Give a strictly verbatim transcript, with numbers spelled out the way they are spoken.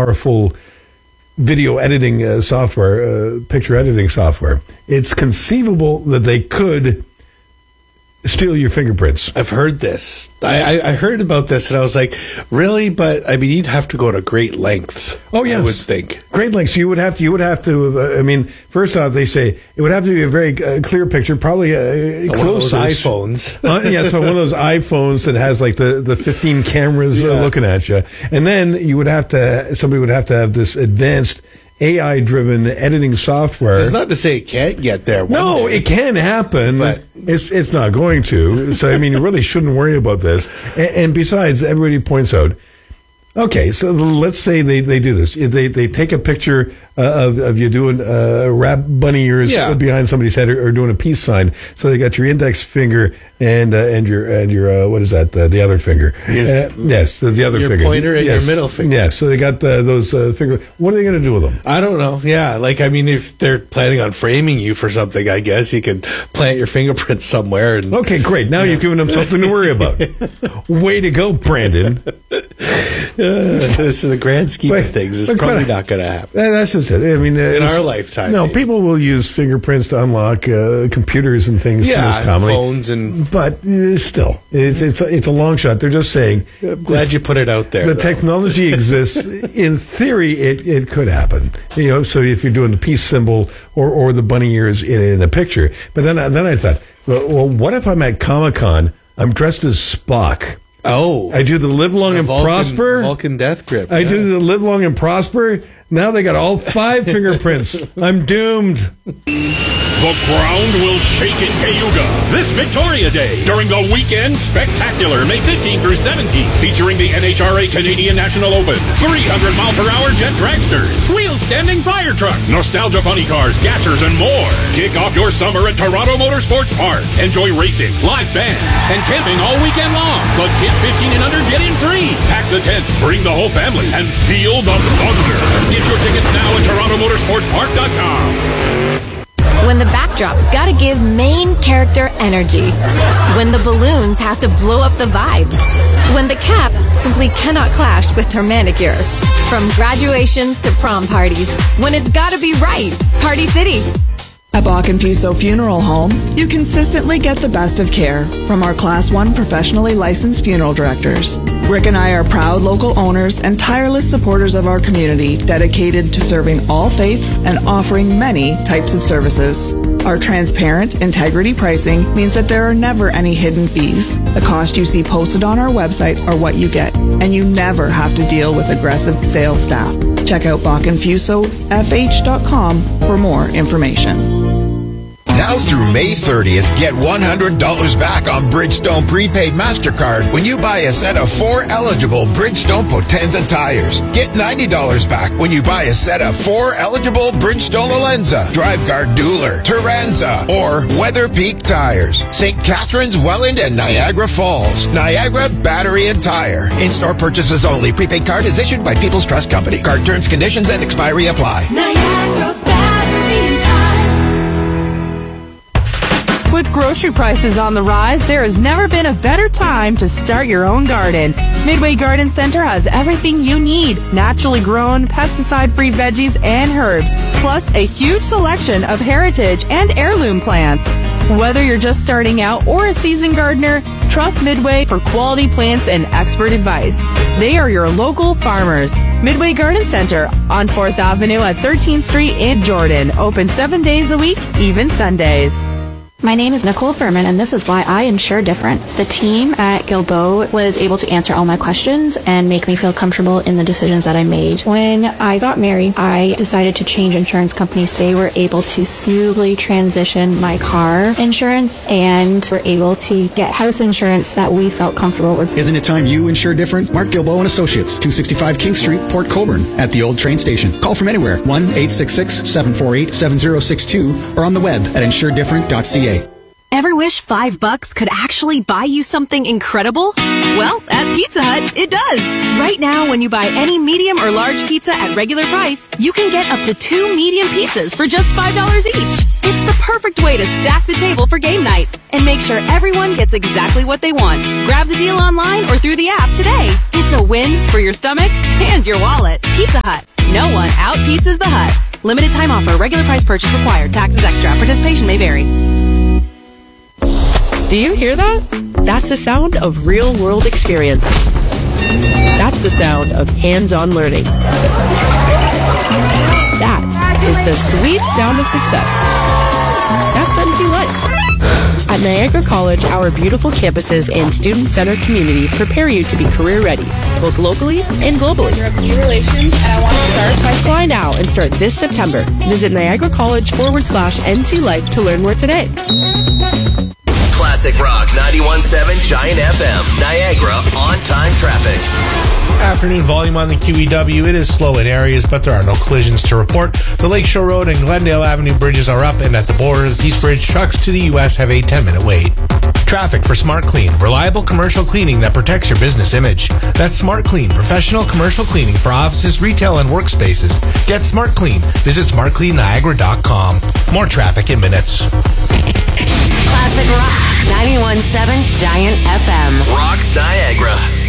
powerful video editing uh, software, uh, picture editing software, it's conceivable that they could steal your fingerprints. I've heard this. I, I, I heard about this, and I was like, really? But, I mean, you'd have to go to great lengths. Oh, yes. I would think. Great lengths. You would have to, you would have to, uh, I mean, first off, they say it would have to be a very uh, clear picture, probably uh, one close. Of those iPhones. uh, yeah, so one of those iPhones that has like the, the fifteen cameras yeah. uh, looking at you. And then you would have to, somebody would have to have this advanced A I-driven editing software. It's not to say it can't get there. One No, day. it can happen, but it's it's not going to. So, I mean, you really shouldn't worry about this. And, and besides, everybody points out, okay, so let's say they, they do this. They they take a picture uh, of, of you doing uh, wrap bunny ears yeah. behind somebody's head or, or doing a peace sign. So they got your index finger and uh, and your and your uh, what is that? Uh, the other finger. Your, uh, yes, the, the other your finger. Your pointer and yes. your middle finger. Yes, so they got uh, those uh, finger. What are they going to do with them? I don't know. Yeah, like I mean, if they're planning on framing you for something, I guess you could plant your fingerprints somewhere. And okay, great. Now yeah. you've given them something to worry about. Way to go, Brandon. Uh, this is the grand scheme but, of things. It's probably not going to happen. That's just it. I mean, uh, in our lifetime. No, maybe. people will use fingerprints to unlock uh, computers and things. Yeah, commonly. phones and. But uh, still, it's it's a, it's a long shot. They're just saying. I'm glad you put it out there. The though. technology exists. In theory, it, it could happen. You know, so if you're doing the peace symbol or, or the bunny ears in, in a picture, but then then I thought, well, well what if I'm at Comic-Con? I'm dressed as Spock. Oh, I do the live long and Vulcan, prosper. Vulcan death grip. I yeah. do the live long and prosper. Now they got all five fingerprints. I'm doomed. The ground will shake in Cayuga this Victoria Day during the Weekend Spectacular, May fifteenth through seventeenth, featuring the N H R A Canadian National Open, three hundred mile per hour jet dragsters, wheel-standing fire truck, nostalgia funny cars, gassers, and more. Kick off your summer at Toronto Motorsports Park. Enjoy racing, live bands, and camping all weekend long. Plus, kids fifteen and under get in free. Pack the tent, bring the whole family, and feel the thunder. Get your tickets now at toronto motorsports park dot com. When the backdrop's gotta give main character energy. When the balloons have to blow up the vibe. When the cap simply cannot clash with her manicure. From graduations to prom parties. When it's gotta be right. Party City. At Bach and Fuso Funeral Home, you consistently get the best of care from our Class one professionally licensed funeral directors. Rick and I are proud local owners and tireless supporters of our community, dedicated to serving all faiths and offering many types of services. Our transparent integrity pricing means that there are never any hidden fees. The cost you see posted on our website are what you get, and you never have to deal with aggressive sales staff. Check out Bach and Fuso F H dot com for more information. Now through May thirtieth, get one hundred dollars back on Bridgestone prepaid MasterCard when you buy a set of four eligible Bridgestone Potenza tires. Get ninety dollars back when you buy a set of four eligible Bridgestone Alenza, DriveGuard Dueler, Turanza, or Weather Peak tires. Saint Catharines, Welland, and Niagara Falls. Niagara Battery and Tire. In-store purchases only. Prepaid card is issued by People's Trust Company. Card terms, conditions, and expiry apply. Niagara Battery and Tire. With grocery prices on the rise, there has never been a better time to start your own garden. Midway Garden Center has everything you need. Naturally grown, pesticide-free veggies and herbs, plus a huge selection of heritage and heirloom plants. Whether you're just starting out or a seasoned gardener, trust Midway for quality plants and expert advice. They are your local farmers. Midway Garden Center on fourth Avenue at thirteenth Street in Jordan. Open seven days a week, even Sundays. My name is Nicole Furman, and this is why I insure different. The team at Gilboa was able to answer all my questions and make me feel comfortable in the decisions that I made. When I got married, I decided to change insurance companies. They were able to smoothly transition my car insurance and were able to get house insurance that we felt comfortable with. Isn't it time you insure different? Mark Gilboa and Associates, two sixty-five King Street, Port Colborne, at the old train station. Call from anywhere, one eight six six, seven four eight, seven zero six two, or on the web at insure different dot c a. Ever wish five bucks could actually buy you something incredible? Well, at Pizza Hut, it does. Right now, when you buy any medium or large pizza at regular price, you can get up to two medium pizzas for just five dollars each. It's the perfect way to stack the table for game night and make sure everyone gets exactly what they want. Grab the deal online or through the app today. It's a win for your stomach and your wallet. Pizza Hut. No one out-pizzas the Hut. Limited time offer. Regular price purchase required. Taxes extra. Participation may vary. Do you hear that? That's the sound of real-world experience. That's the sound of hands-on learning. That is the sweet sound of success. That's N C Life. At Niagara College, our beautiful campuses and student-centered community prepare you to be career-ready, both locally and globally. New relations, and I want to start by Apply now and start this September. Visit Niagara College forward slash N C Life to learn more today. Classic Rock ninety-one point seven Giant F M. Niagara on-time traffic. Afternoon volume on the Q E W. It is slow in areas, but there are no collisions to report. The Lakeshore Road and Glendale Avenue bridges are up, and at the border of the Peace Bridge, trucks to the U S have a ten-minute wait. Traffic for Smart Clean. Reliable commercial cleaning that protects your business image. That's Smart Clean. Professional commercial cleaning for offices, retail, and workspaces. Get Smart Clean. Visit smart clean niagara dot com. More traffic in minutes. Classic Rock ninety-one point seven Giant F M. Rocks Niagara.